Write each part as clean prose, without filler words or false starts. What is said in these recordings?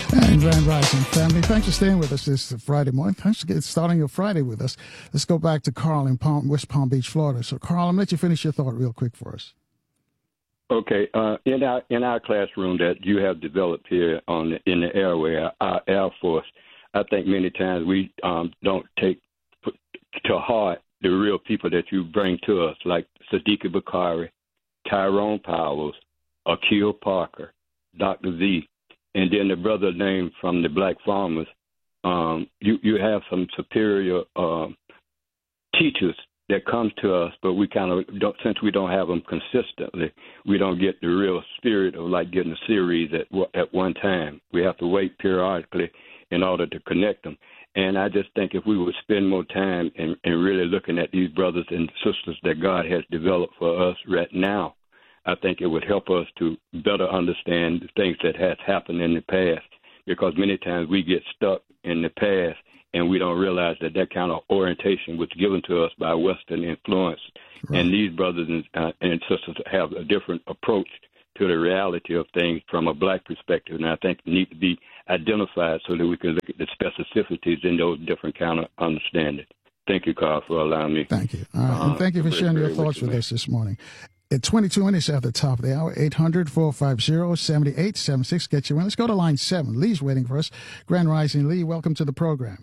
And Grand Rising family, thanks for staying with us this Friday morning. Thanks for starting your Friday with us. Let's go back to Carl in West Palm Beach, Florida. So, Carl, I'm going to let you finish your thought real quick for us. Okay. In our classroom that you have developed here in the airway, our Air Force, I think many times we don't take to heart the real people that you bring to us, like Sadiqa Bakari, Tyrone Powers, Akil Parker, Dr. Z, and then the brother named from the Black Farmers. You have some superior teachers that come to us, but we kind of don't, since we don't have them consistently, we don't get the real spirit of like getting a series at one time. We have to wait periodically in order to connect them. And I just think if we would spend more time in really looking at these brothers and sisters that God has developed for us right now, I think it would help us to better understand the things that has happened in the past, because many times we get stuck in the past and we don't realize that kind of orientation was given to us by Western influence. Right. And these brothers and sisters have a different approach to the reality of things from a black perspective, and I think need to be identified so that we can look at the specificities in those different kind of understanding. Thank you, Carl, for allowing me. Thank you. All right. And thank you for sharing your thoughts with us this morning. At 22 minutes after the top of the hour, 800-450-7876. Get you in. Let's go to line 7. Lee's waiting for us. Grand Rising Lee, welcome to the program.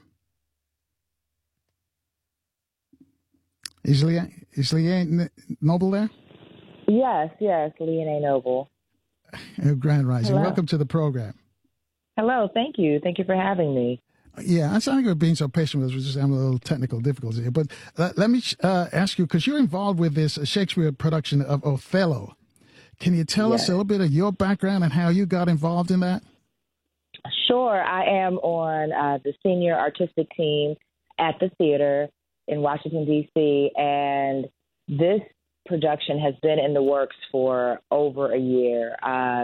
Is Leanne Noble there? Yes, Leanne Noble. Grand Rising. Hello. Welcome to the program. Hello, thank you. Thank you for having me. Yeah, I'm sorry for being so patient with us. We're just having a little technical difficulty here. But let me ask you, because you're involved with this Shakespeare production of Othello. Can you tell us a little bit of your background and how you got involved in that? Sure. I am on the senior artistic team at the theater in Washington, D.C., and this production has been in the works for over a year.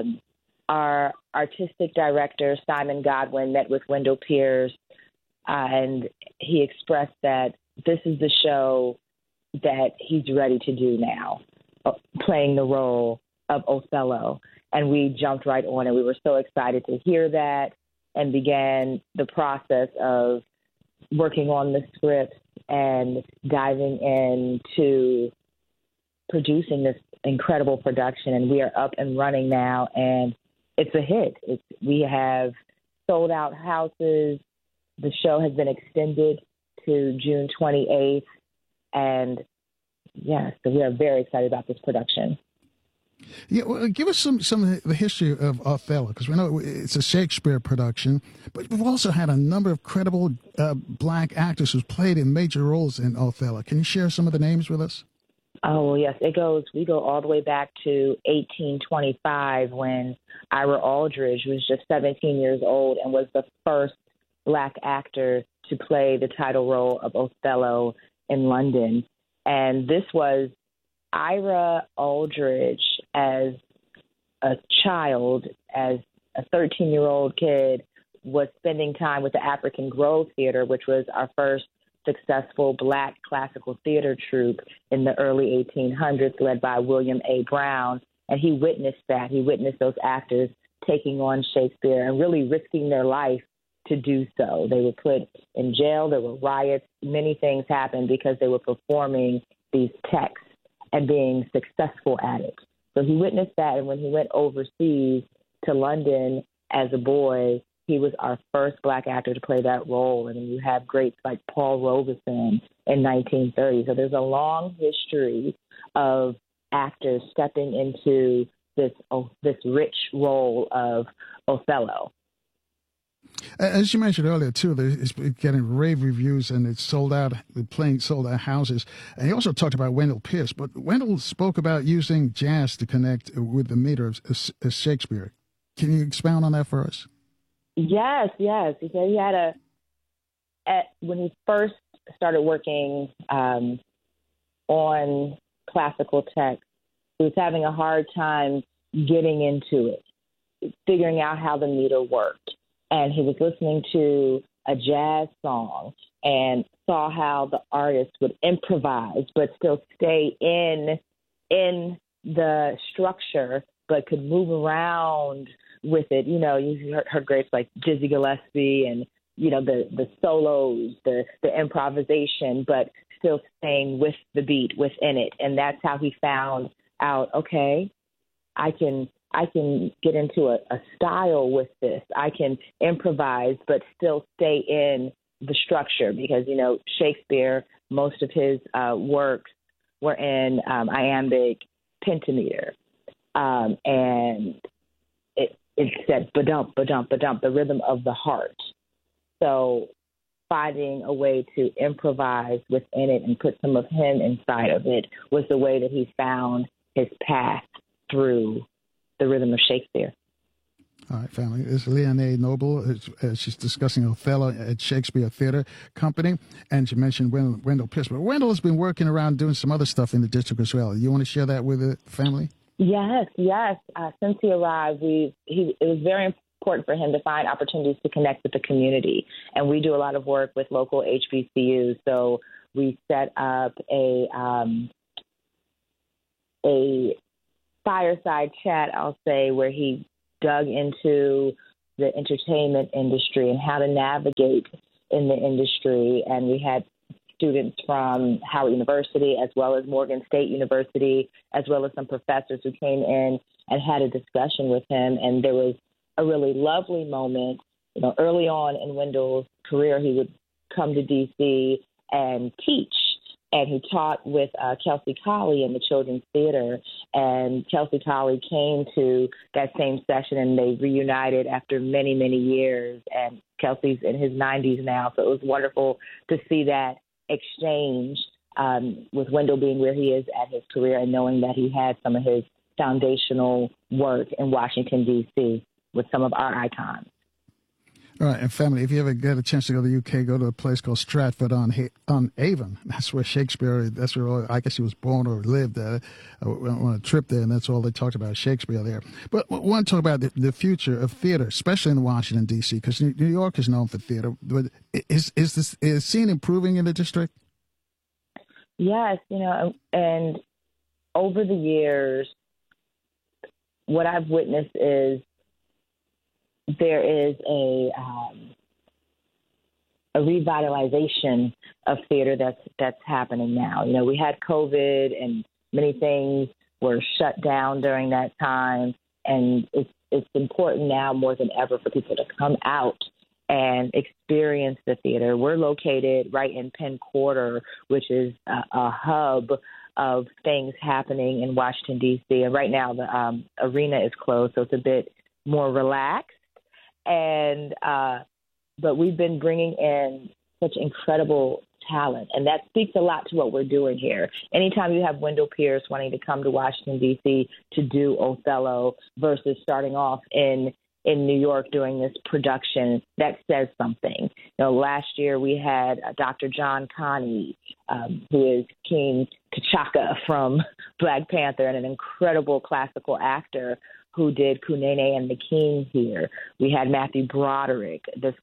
Our artistic director, Simon Godwin, met with Wendell Pierce, and he expressed that this is the show that he's ready to do now, playing the role of Othello. And we jumped right on it. We were so excited to hear that and began the process of working on the script and diving into producing this incredible production. And we are up and running now, and it's a hit. We have sold out houses. The show has been extended to June 28th. And so we are very excited about this production. Yeah, well, give us some of the history of Othello, because we know it's a Shakespeare production, but we've also had a number of credible black actors who've played in major roles in Othello. Can you share some of the names with us? Oh, yes. We go all the way back to 1825 when Ira Aldridge was just 17 years old and was the first black actor to play the title role of Othello in London. And this was Ira Aldridge as a child, as a 13-year-old kid, was spending time with the African Grove Theater, which was our first successful black classical theater troupe in the early 1800s, led by William A. Brown. And he witnessed that. He witnessed those actors taking on Shakespeare and really risking their life to do so. They were put in jail. There were riots. Many things happened because they were performing these texts and being successful at it. So he witnessed that. And when he went overseas to London as a boy, he was our first black actor to play that role. And you have greats like Paul Robeson in 1930. So there's a long history of actors stepping into this rich role of Othello. As you mentioned earlier, too, it's getting rave reviews and it's sold out, playing sold out houses. And he also talked about Wendell Pierce, but Wendell spoke about using jazz to connect with the meter of Shakespeare. Can you expound on that for us? Yes. He said he had when he first started working on classical text, he was having a hard time getting into it, figuring out how the meter worked. And he was listening to a jazz song and saw how the artist would improvise but still stay in the structure, but could move around with it. You know, you heard greats like Dizzy Gillespie and, you know, the solos, the improvisation, but still staying with the beat within it. And that's how he found out, okay, I can get into a style with this. I can improvise, but still stay in the structure because, you know, Shakespeare, most of his works were in iambic pentameter. And it said ba-dump, ba-dump, ba-dump, the rhythm of the heart. So finding a way to improvise within it and put some of him inside of it was the way that he found his path through the rhythm of Shakespeare. All right, family. It's Leonie Noble. She's discussing Othello at Shakespeare Theater Company. And she mentioned Wendell Pierce. But Wendell has been working around doing some other stuff in the district as well. You want to share that with the family? Yes. Since he arrived, it was very important for him to find opportunities to connect with the community. And we do a lot of work with local HBCUs. So we set up a fireside chat, I'll say, where he dug into the entertainment industry and how to navigate in the industry. And we had students from Howard University as well as Morgan State University, as well as some professors who came in and had a discussion with him. And there was a really lovely moment. You know, early on in Wendell's career, he would come to D.C. and teach. And he taught with Kelsey Colley in the Children's Theater. And Kelsey Colley came to that same session, and they reunited after many, many years. And Kelsey's in his 90s now, so it was wonderful to see that exchange with Wendell being where he is at his career and knowing that he had some of his foundational work in Washington, D.C. with some of our icons. All right, and family, if you ever get a chance to go to the UK, go to a place called Stratford on Avon. That's where Shakespeare, that's where I guess he was born or lived on a trip there, and that's all they talked about, Shakespeare there. But I want to talk about the future of theater, especially in Washington, D.C., because New York is known for theater. But is scene improving in the district? Yes, you know, and over the years, what I've witnessed is there is a revitalization of theater that's happening now. You know, we had COVID and many things were shut down during that time, and it's important now more than ever for people to come out and experience the theater. We're located right in Penn Quarter, which is a hub of things happening in Washington, D.C. And right now the arena is closed, so it's a bit more relaxed. And but we've been bringing in such incredible talent, and that speaks a lot to what we're doing here. Anytime you have Wendell Pierce wanting to come to Washington, D.C. to do Othello versus starting off in New York doing this production, that says something. You know, last year we had Dr. John Connie, who is King T'Chaka from Black Panther and an incredible classical actor who did Kunene and the King here. We had Matthew Broderick. This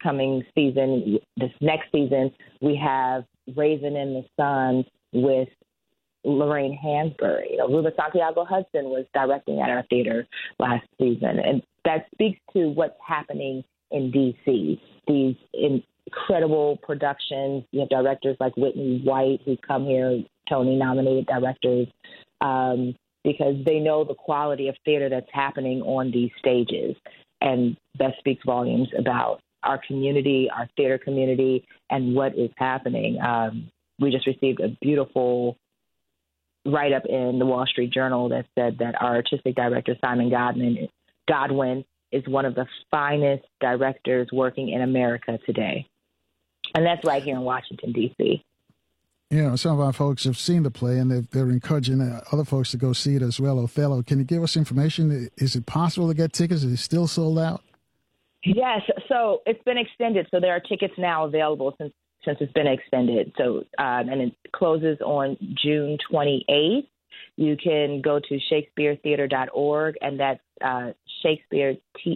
next season, we have Raisin in the Sun with Lorraine Hansberry. You know, Ruben Santiago Hudson was directing at our theater last season. And that speaks to what's happening in D.C. These incredible productions. You have directors like Whitney White who come here, Tony-nominated directors, because they know the quality of theater that's happening on these stages. And that speaks volumes about our community, our theater community, and what is happening. We just received a beautiful write-up in the Wall Street Journal that said that our artistic director, Simon Godwin, is one of the finest directors working in America today. And that's right here in Washington, D.C. You know, some of our folks have seen the play, and they're encouraging other folks to go see it as well, Othello. Can you give us information? Is it possible to get tickets? Is it still sold out? Yes. So it's been extended. So there are tickets now available since it's been extended. So and it closes on June 28th. You can go to ShakespeareTheatre.org, and that's Shakespeare,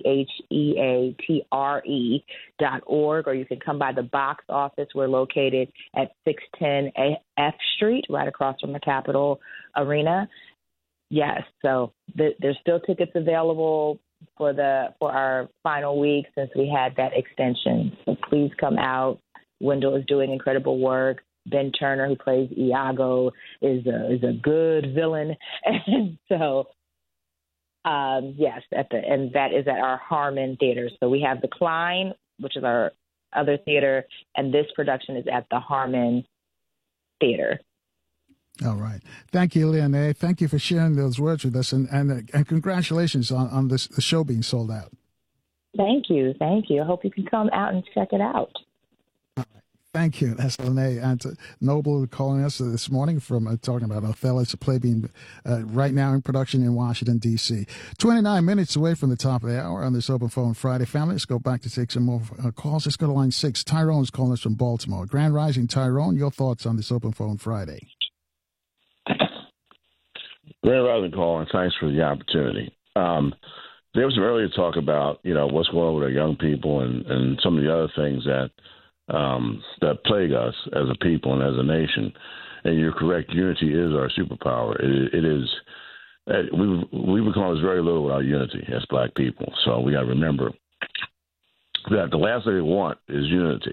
TheaTre.org, or you can come by the box office. We're located at 610 F Street, right across from the Capitol Arena. Yes, so there's still tickets available. for our final week since we had that extension. So please come out. Wendell is doing incredible work. Ben Turner, who plays Iago, is a good villain, and so yes, and that is at our Harmon Theater. So we have the Klein, which is our other theater, and this production is at the Harmon Theater. All right. Thank you, Leonie. Thank you for sharing those words with us, and congratulations on the show being sold out. Thank you. Thank you. I hope you can come out and check it out. All right. Thank you. That's Leonie Noble calling us this morning from talking about Othello. It's a play being right now in production in Washington, D.C. 29 minutes away from the top of the hour on this Open Phone Friday. Family, let's go back to take some more calls. Let's go to line 6. Tyrone's calling us from Baltimore. Grand Rising, Tyrone, your thoughts on this Open Phone Friday? Grand Rising call, and thanks for the opportunity. There was some earlier talk about, what's going on with our young people and some of the other things that plague us as a people and as a nation. And you're correct, unity is our superpower. It is. We've accomplished very little without unity as Black people. So we got to remember that the last thing we want is unity.